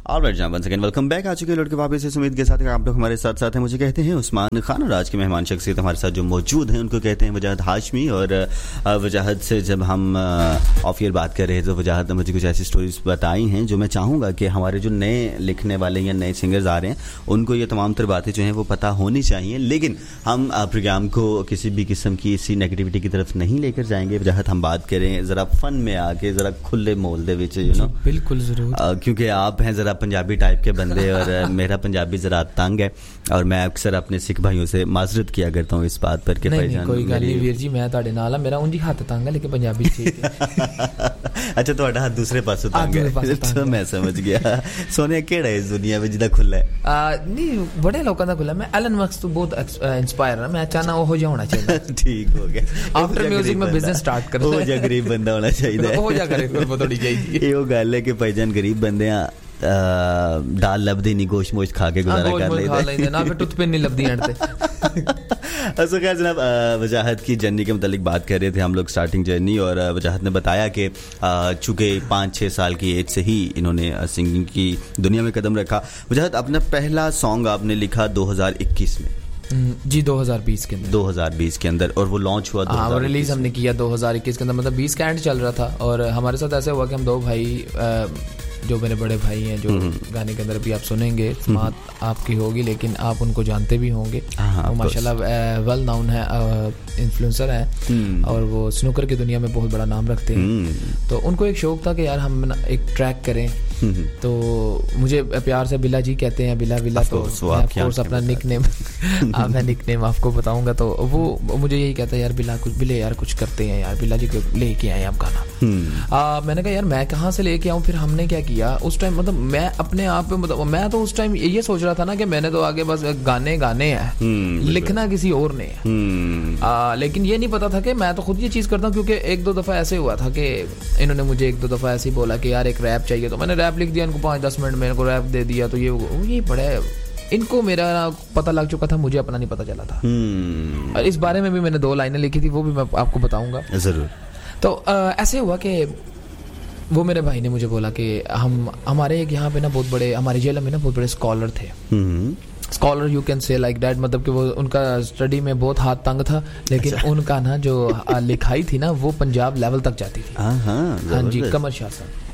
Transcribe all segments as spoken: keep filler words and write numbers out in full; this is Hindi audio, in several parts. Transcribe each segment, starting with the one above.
ऑलराइट जनाब, वंस अगेन वेलकम बैक। आ चुके हैं लड़के वापस इस उम्मीद के साथ आप लोग हमारे साथ साथ हैं। मुझे कहते हैं उस्मान खान और आज के मेहमान शख्सियत हमारे साथ जो मौजूद हैं उनको कहते हैं वजाहत हाशमी। और वजाहत से जब हम ऑफ ईयर बात कर रहे थे तो वजाहत ने मुझे कुछ ऐसी स्टोरीज बताई हैं जो मैं चाहूँगा कि हमारे जो नए लिखने वाले या नए सिंगर्स आ रहे हैं उनको ये तमाम तर बातें जो हैं वो पता होनी चाहिए। लेकिन हम प्रोग्राम को किसी भी किस्म की इसी नेगेटिविटी की तरफ नहीं लेकर जाएंगे। वजाहत हम बात करें ज़रा फ़न में आके, ज़रा खुले मोल दे विच, यू नो। बिल्कुल ज़रूर, क्योंकि आप हैं ज़रा पंजाबी टाइप के बंदे और मेरा पंजाबी ज़रा तंग है और मैं अक्सर अपने सिख भाइयों से माजरत किया करता हूँ इस बात पर कि भाईजान कोई गल नहीं वीर जी, मैं तुहाडे नाल, मेरा उंजी हाथ तंग है लेकिन पंजाबी ठीक है। अच्छा, तुहाडा हाथ दूसरे पासों तंग है, तो मैं समझ गया। सोने केड़ा है इस दुनिया में जिदा खुला है? नहीं, बड़े लोगों का खुला। मैं एलन मस्क तो बहुत इंस्पायर है, मैं चाहना ओहो जिहा होना चाहिए। ठीक हो गया, आफ्टर म्यूजिक में बिजनेस स्टार्ट कर ओ जा गरीब बंदा होना चाहिए। ओ जा गरीब थोड़ी चाहिए। ये गल है कि भाईजान गरीब बंदे आ दाल लभदी नहीं, गोश्त मोश्त खा के गुजारा कर लेते ना, फिर टूथपिन नहीं लभदी एंड पे। सो खैर जनाब, वजाहत की जर्नी के मुतालिक बात कर रहे थे हम लोग, स्टार्टिंग जर्नी। और वजाहत ने बताया कि चूँकि पाँच छः साल की एज से ही इन्होंने सिंगिंग की दुनिया में कदम रखा। वजाहत, अपना पहला सॉन्ग आपने लिखा दो हज़ार इक्कीस में? जी, दो हज़ार बीस के अंदर। दो हज़ार बीस के अंदर, और वो लॉन्च हुआ हाँ, वो रिलीज हमने किया दो हज़ार इक्कीस के अंदर, मतलब बीस का एंड चल रहा था। और हमारे साथ ऐसे हुआ कि हम दो भाई, जो मेरे बड़े भाई हैं, जो गाने के अंदर भी आप सुनेंगे, समात आपकी होगी लेकिन आप उनको जानते भी होंगे। वो माशाल्लाह वेल नाउन है, इन्फ्लुएंसर है और वो स्नूकर की दुनिया में बहुत बड़ा नाम रखते हैं। तो उनको एक शौक था कि यार हम एक ट्रैक करें, तो मुझे प्यार से बिला जी कहते हैं, बिला बिला। तो ऑफकोर्स अपना निक नेम मैं निक नेम आपको बताऊंगा। तो वो मुझे यही कहता है यार बिला कुछ बिले यार कुछ करते हैं यार, बिला जी को लेके आए आप गाना। मैंने कहा यार मैं कहाँ से लेके आऊँ? फिर हमने क्या किया उस टाइम, मतलब मैं अपने आप पे, मतलब मैं तो उस टाइम ये सोच रहा था ना कि मैंने तो आगे बस गाने गाने हैं, लिखना किसी और ने है। लेकिन ये नहीं पता था कि मैं तो खुद ये चीज़ करता हूँ। क्योंकि एक दो दफ़ा ऐसे हुआ था कि इन्होंने मुझे एक दो दफ़ा ऐसे ही बोला कि यार एक रैप चाहिए, तो मैंने रैप लिख दिया इनको, पाँच दस मिनट में इनको रैप दे दिया। तो ये ये बड़ा इनको मेरा पता लग चुका था, मुझे अपना नहीं पता चला था। और इस बारे में भी मैंने दो लाइनें लिखी थी, वो भी मैं आपको बताऊंगा ज़रूर। तो ऐसे हुआ कि वो मेरे भाई ने मुझे बोला कि हम हमारे एक यहाँ पे ना बहुत बड़े, हमारे जेल में ना बहुत बड़े स्कॉलर थे। Scholar you can say like that, मतलब कि वो उनका स्टडी में बहुत हाथ तंग था, लेकिन अच्छा। उनका ना जो लिखाई थी ना वो पंजाब लेवल तक जाती थी। हाँ जी, कमर शाह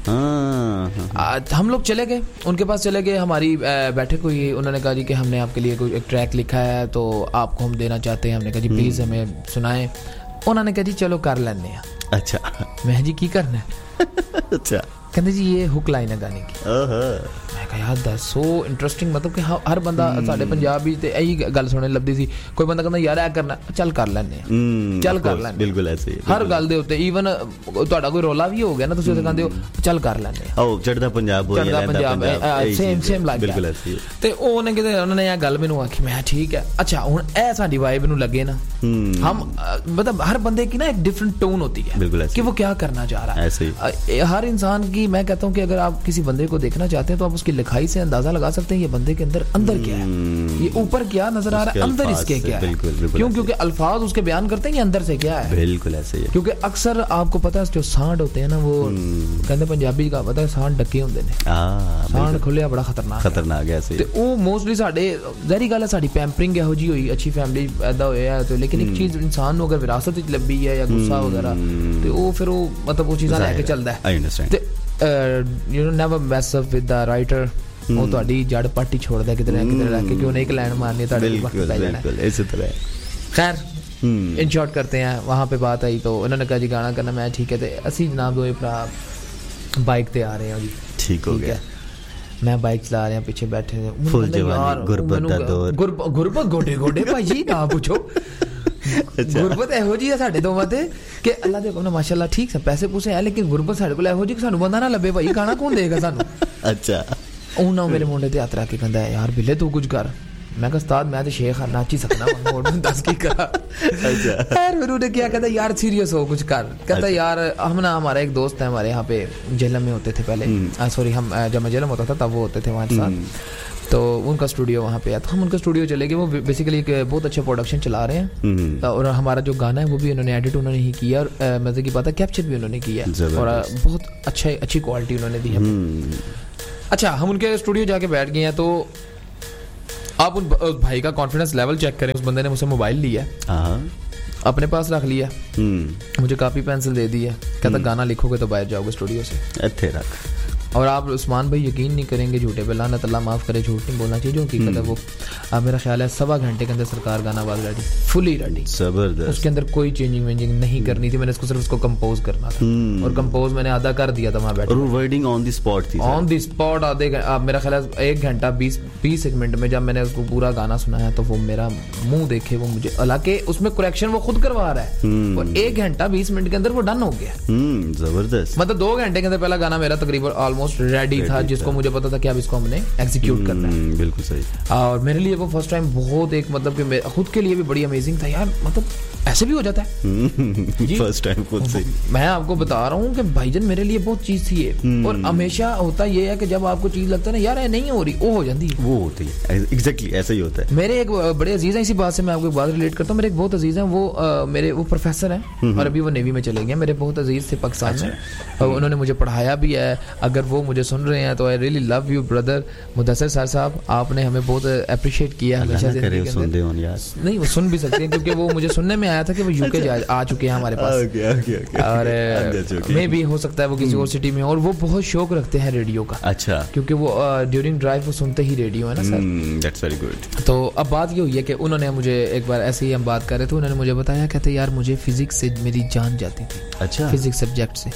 साहब। हम लोग चले गए उनके पास, चले गए, हमारी बैठक हुई। उन्होंने कहा जी कि हमने आपके लिए कोई एक ट्रैक लिखा है तो आपको हम देना चाहते हैं। हमने कहा जी प्लीज़ हमें सुनाएं। उन्होंने कहा जी चलो कर लेने। अच्छा, मैं जी की करना है? अच्छा, कहते जी ये हुक लाइन है गाने की। मैं कहा यार दैट्स सो इंटरेस्टिंग, मतलब कि हर बंदा साडे पंजाब विच ते यही गल सुनने लभदी सी। कोई बंदा कहंदा यार ऐ करना, चल कर लैने, चल कर लैने, बिल्कुल ऐसे ही हर गल दे उत्ते। ईवन तुहाडा कोई रोला भी हो गया ना, तुसीं कहंदे हो चल कर लैने, ओ चढ़दा पंजाब हो या लैंदा पंजाब, सेम सेम लाइक बिल्कुल ऐसे ही। ते ओने किते उन्होंने यह गल मैनूं आखी, मैं ठीक है। अच्छा हुण ए साडी वाइब नूं लगे ना, हम मतलब हर बंदे की ना एक डिफरेंट टोन होती है कि वो क्या करना चाह रहा है। ऐसे ही हर इंसान की, मैं कहता हूँ कि अगर आप किसी बंदे को देखना चाहते हैं तो आप उसकी लिखाई से अंदाजा लगा सकते हैं ये बंदे के अंदर अंदर क्या है, ये ऊपर क्या नजर आ रहा है, अंदर इसके क्या है। क्यों? क्योंकि अल्फाज उसके बयान करते हैं ये अंदर से क्या है। बिल्कुल ऐसे ही है। क्योंकि अक्सर आपको पता है जो सांड होते हैं ना, वो कहते पंजाबी का पता है सांड डके होंगे ने, सांड खुलिया बड़ा खतरनाक खतरनाक है ऐसे। तो वो मोस्टली साडे ज़ाहिर गल है साडी पैम्परिंग इहो जी होई, अच्छी फैमिली पैदा होया है तो, लेकिन एक चीज इंसान को अगर विरासत विच लब्भी है या गुस्सा वगैरह, तो वो फिर वो मतलब वो चीज़ां लेके चलदा है। I understand. You know never mess up with the writer, वो ਤੁਹਾਡੀ ਜੜ ਪਾਟੀ ਛੋੜਦਾ ਕਿਤੇ ਨਾ ਕਿਤੇ ਰੱਖ ਕੇ ਕਿ ਉਹਨੇ ਇੱਕ ਲਾइन मारनी है ਤੁਹਾਡੇ वक्त पै जाना है इसी तरह। खैर इन शॉर्ट करते हैं, वहाँ पे बात आई तो उन्होंने कहा जी गाना करना, मैं ठीक है। तो असी जनाब दो भरा बाइक पे आ रहे हैं जी, ठीक हो गया। मैं बाइक चला रहे हैं, पीछे बैठे थे फुल जवानी गुरबत दा दौर, गुरबत गोडे गोडे भाई ना पूछो। गुरबत ਇਹੋ ਜੀ ਹੈ ਸਾਡੇ ਦੋਵਾਂ ਤੇ ਕਿ ਅੱਲਾ ਦੇ ਹੁਕਮ ਨਾਲ ਮਾਸ਼ਾਅੱਲਾ ਠੀਕ ਹੈ, ਪੈਸੇ ਪੂਸੇ ਹੈ, लेकिन गुरबत ਸਾਡੇ ਕੋਲ ਇਹੋ ਜੀ ਕਿ ਸਾਨੂੰ ਬੰਦਾ ਨਾ ਲੱਭੇ ਭਾਈ, ਗਾਣਾ ਕੌਣ ਦੇਗਾ ਸਾਨੂੰ। ਅੱਛਾ, ਉਹਨਾਂ ਮੇਰੇ ਮੁੰਡੇ ਤੇ ਹੱਥ ਰੱਖ ਕੇ ਕਹਿੰਦਾ ਯਾਰ ਬਿੱਲੇ ਤੂੰ ਕੁਝ ਕਰ। मैं कहा उस्ताद मैं तो शेख नाच ही सकना, दस की करा। अच्छा, फिर उन्होंने क्या कहता यार सीरियस हो कुछ कर। कहता यार हम ना, हमारा एक दोस्त है हमारे यहाँ पे जेलम में होते थे पहले, सॉरी हम जब मैं जेलम होता था तब वो होते थे हमारे साथ, तो उनका स्टूडियो वहाँ पे है, तो हम उनका स्टूडियो चले गए। वो बेसिकली एक बहुत अच्छा प्रोडक्शन चला रहे हैं और हमारा जो गाना है वो भी उन्होंने एडिट उन्होंने ही किया और मज़े की बात है कैप्चर भी उन्होंने किया और बहुत अच्छा अच्छी क्वालिटी उन्होंने दी है। अच्छा, हम उनके स्टूडियो जाके बैठ गए हैं, तो आप उन भाई का कॉन्फिडेंस लेवल चेक करें। उस बंदे ने मुझसे मोबाइल लिया, अपने पास रख लिया, मुझे कापी पेंसिल दे दी है, कहता गाना लिखोगे तो बाहर जाओगे स्टूडियो से। अच्छे रख। और आप उस्मान भाई यकीन नहीं करेंगे, झूठे पे लानत अल्लाह माफ़ करे, झूठ नहीं बोलना चाहिए, जो हकीकत है वो अब मेरा ख्याल है सवा घंटे के अंदर सरकार गाना आवाज रेडी, फुली रेडी, जबरदस्त। उसके अंदर कोई चेंजिंग वेंजिंग नहीं करनी थी, मैंने इसको सिर्फ उसको कंपोज करना था और कंपोज मैंने आधा कर दिया था वहाँ बैठे। वर्डिंग ऑन द स्पॉट थी, ऑन द स्पॉट आधे आप मेरा ख्याल है एक घंटा बीस बीस एक मिनट में जब मैंने उसको पूरा गाना सुनाया तो वो मेरा मुंह देखे, वो मुझे, हालांकि उसमें करेक्शन वो खुद करवा रहा है, और एक घंटा बीस मिनट के अंदर वो डन हो गया। जबरदस्त। मतलब दो घंटे के अंदर पहला गाना मेरा तकरीबन ऑलमोस्ट रेडी था, जिसको मुझे पता था कि अब इसको हमने एग्जीक्यूट करना है। बिल्कुल सही। और मेरे लिए वो फर्स्ट टाइम बहुत एक मतलब कि खुद के लिए भी बड़ी अमेजिंग था यार, मतलब ऐसे भी हो जाता है फर्स्ट टाइम खुद से। मैं आपको बता रहा हूँ कि भाईजान मेरे लिए बहुत चीज थी ये, और हमेशा होता ये है कि जब आपको चीज लगता है ना यार नहीं हो रही, वो हो जाती है, वो होती है, एग्जैक्टली ऐसा ही होता है। मेरे एक बड़े अजीज हैं, इसी बात से मैं आपको एक बात रिलेट करता हूँ। मेरे एक बहुत अजीज हैं, वो आ, मेरे वो प्रोफेसर हैं और अभी वो नेवी में चले गए। मेरे बहुत अजीज थे पाकिस्तान में, और उन्होंने मुझे पढ़ाया भी है। अगर वो मुझे सुन रहे हैं तो I really love you brother Mudassir sir साहब, आपने हमें बहुत अप्रिशिएट किया हमेशा से। नहीं, वो सुन भी सकते हैं क्योंकि वो मुझे सुनने में आया था कि वो यूके आ चुके हैं हमारे पास, और मे भी हो सकता है वो किसी और सिटी में, और वो बहुत शौक रखते हैं रेडियो का। अच्छा। क्योंकि वो ड्यूरिंग ड्राइव वो सुनते ही रेडियो है ना सर। That's very good. तो अब बात ये हुई है कि उन्होंने मुझे एक बार ऐसे ही हम बात कर रहे थे, उन्होंने मुझे बताया, कहते यार मुझे फिजिक्स से मेरी जान जाती थी। अच्छा। फिजिक्स सब्जेक्ट से।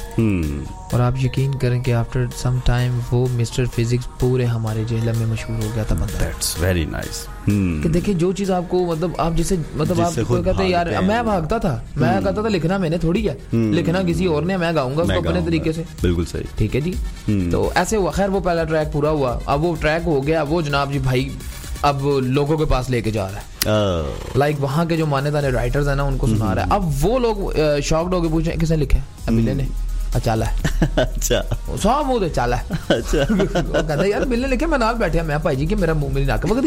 और आप यकीन करें कि आफ्टर सम टाइम वो मिस्टर फिजिक्स पूरे हमारे जेहलम में मशहूर हो गया था बंदा। That's very nice. कि देखिए जो चीज आपको मतलब आप जिसे मतलब आप कहते हैं यार मैं भागता था, मैं कहता था लिखना मैंने थोड़ी है, लिखना किसी और ने, मैं गाऊंगा उसको अपने तरीके से। बिल्कुल सही। ठीक है जी। तो ऐसे हुआ, खैर वो पहला ट्रैक पूरा हुआ, अब वो ट्रैक हो गया, वो जनाब जी भाई अब लोगों के पास लेके जा रहा है, लाइक वहाँ के जो माने ताने राइटर्स है ना उनको सुना रहा है। अब वो लोग शॉक्ड होके पूछ रहे हैं किसने लिखा है? अमिले ने। चाला है। अच्छा। साहब मुंह दे चाला है। अच्छा। वो कहता यार बिल ने लिखे, मैं नाल बैठे मैं भाई जी कि मेरा मुंह मेरी नाक पकड़ दी।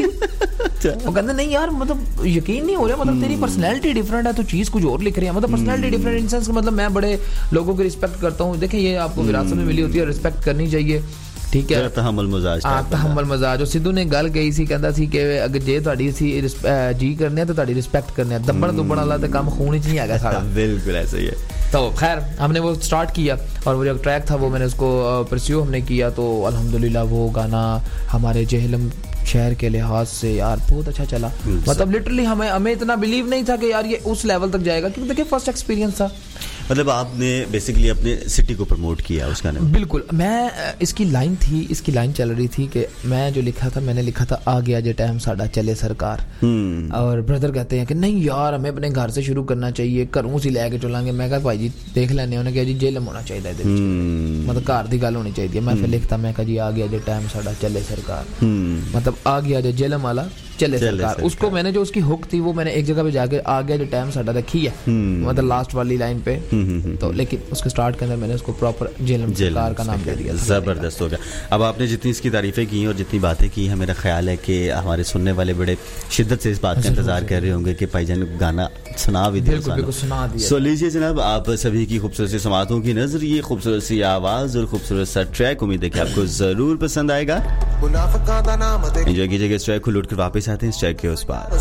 वो कहते नहीं यार मतलब यकीन नहीं हो रहा, मतलब तेरी पर्सनैलिटी डिफरेंट है, तो चीज कुछ और लिख रही है, मतलब पर्सनैलिटी डिफरेंट इन सेंस मतलब मैं बड़े लोगों की रिस्पेक्ट करता हूँ। देखिए ये आपको विरासत में मिली होती है, रिस्पेक्ट करनी चाहिए। ठीक है, तहम्मुल मजाज तहम्मुल मजाज। और सिद्धू ने गल कही सी, कहता सी कि अगर जे ਤੁਹਾਡੀ ਸੀ जी करने तो ਤੁਹਾਡੀ रिस्पेक्ट करने, दब्बड़ दुब्बड़ वाला तो काम खून ही नहीं आएगा सारा। बिल्कुल ऐसा ही है। तो खैर हमने वो स्टार्ट किया, और वो जो ट्रैक था वो मैंने उसको परस्यू हमने किया, तो अल्हम्दुलिल्लाह वो गाना हमारे जेहलम शहर के लिहाज से यार बहुत अच्छा चला। मतलब लिटरली हमें हमें इतना बिलीव नहीं था कि यार ये उस लेवल तक जाएगा, क्योंकि देखिए फर्स्ट एक्सपीरियंस था। मतलब आपने बेसिकली अपने सिटी को प्रमोट किया उस गाने में। बिल्कुल। मैं इसकी लाइन थी इसकी लाइन चल रही थी कि मैं जो लिखा था मैंने लिखा था आ गया जो टाइम साडा चले सरकार। और ब्रदर कहते हैं कि नहीं यार हमें अपने घर से शुरू करना चाहिए, घरों से लैके चलांगे। मैं कहा भाई जी देख लेने, उन्हें कहा जी जेलम होना चाहिए, मतलब घर की गल होनी चाहिए। मैं फिर लिखता, मैं कहा जी आ गया जो टाइम साडा चले सरकार, मतलब आ गया जो जेलम वाला चले सरकार। उसको मैंने जो उसकी हुक थी वो मैंने एक जगह पे जाके आ गया जो टाइम साडा रखी है, मतलब लास्ट वाली लाइन पे। तो लेकिन उसके स्टार्ट के अंदर मैंने उसको प्रॉपर जेलम सरकार का नाम दे दिया। जबरदस्त हो गया। अब आपने जितनी इसकी तारीफें की और जितनी बातें की हैं, मेरा ख्याल है कि हमारे सुनने वाले बड़े शिद्दत से इस बात का इंतजार कर रहे होंगे कि भाईजान गाना सुना भी दे। सो लीजिए जनाब, आप सभी की खूबसूरत सी समातों की नजर, ये खूबसूरत सी आवाज और खूबसूरत सा ट्रैक, उम्मीद है कि आपको जरूर पसंद आएगा। एंजॉय कीजिएगा इस ट्रैक को, लौट कर वापस आते हैं इस ट्रैक के उस पार।